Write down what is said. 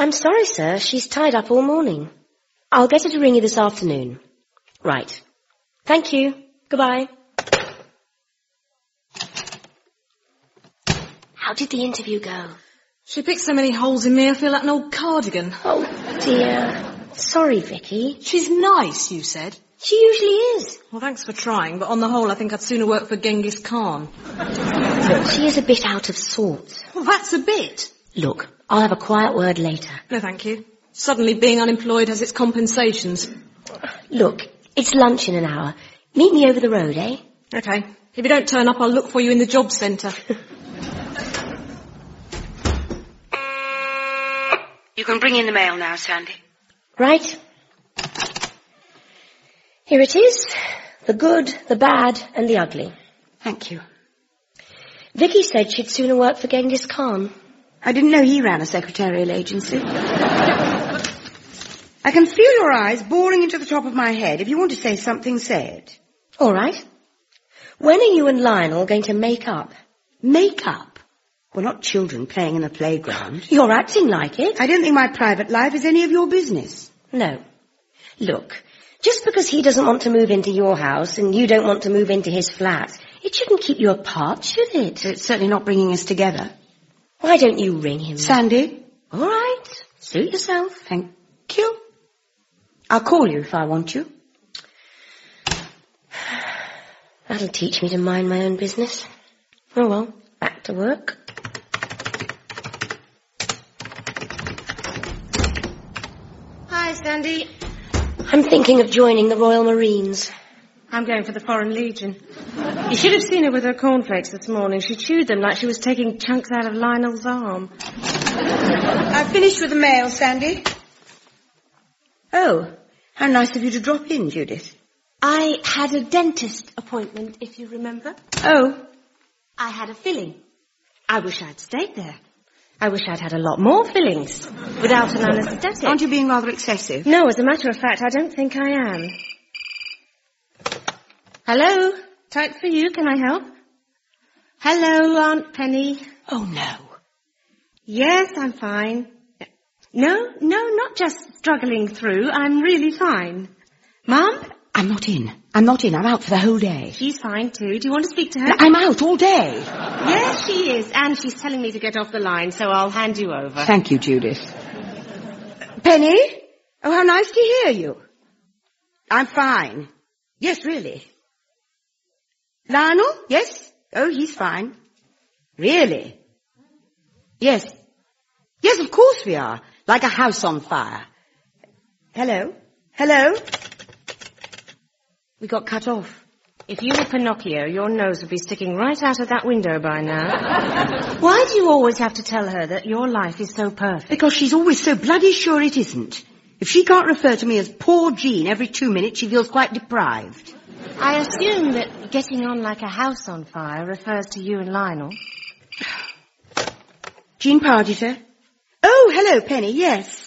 I'm sorry, sir. She's tied up all morning. I'll get her to ring you this afternoon. Right. Thank you. Goodbye. How did the interview go? She picked so many holes in me, I feel like an old cardigan. Oh, dear. Sorry, Vicky. She's nice, you said. She usually is. Well, thanks for trying, but on the whole, I think I'd sooner work for Genghis Khan. Look, she is a bit out of sorts. Well, that's a bit. Look, I'll have a quiet word later. No, thank you. Suddenly being unemployed has its compensations. Look, it's lunch in an hour. Meet me over the road, eh? OK. If you don't turn up, I'll look for you in the job centre. You can bring in the mail now, Sandy. Right. Here it is. The good, the bad, and the ugly. Thank you. Vicky said she'd sooner work for Genghis Khan. I didn't know he ran a secretarial agency. I can feel your eyes boring into the top of my head. If you want to say something, say it. All right. When are you and Lionel going to make up? Make up? We're not children playing in the playground. You're acting like it. I don't think my private life is any of your business. No. Look, just because he doesn't want to move into your house and you don't want to move into his flat, it shouldn't keep you apart, should it? It's certainly not bringing us together. Why don't you ring him? Sandy? All right. Suit yourself. Thank you. I'll call you if I want you. That'll teach me to mind my own business. Oh well, back to work. Hi, Sandy. I'm thinking of joining the Royal Marines. I'm going for the Foreign Legion. You should have seen her with her cornflakes this morning. She chewed them like she was taking chunks out of Lionel's arm. I've finished with the mail, Sandy. Oh, how nice of you to drop in, Judith. I had a dentist appointment, if you remember. Oh. I had a filling. I wish I'd stayed there. I wish I'd had a lot more fillings without an anaesthetic. Aren't you being rather excessive? No, as a matter of fact, I don't think I am. Hello? Type for you, can I help? Hello, Aunt Penny. Oh, no. Yes, I'm fine. No, not just struggling through. I'm really fine. Mum? I'm not in. I'm out for the whole day. She's fine too. Do you want to speak to her? No, I'm out all day. Yes, she is. And she's telling me to get off the line, so I'll hand you over. Thank you, Judith. Penny? Oh, how nice to hear you. I'm fine. Yes, really. Lionel? Yes? Oh, he's fine. Really? Yes. Yes, of course we are. Like a house on fire. Hello? Hello? We got cut off. If you were Pinocchio, your nose would be sticking right out of that window by now. Why do you always have to tell her that your life is so perfect? Because she's always so bloody sure it isn't. If she can't refer to me as poor Jean every 2 minutes, she feels quite deprived. I assume that getting on like a house on fire refers to you and Lionel. Jean Pargeter? Oh, hello, Penny, yes.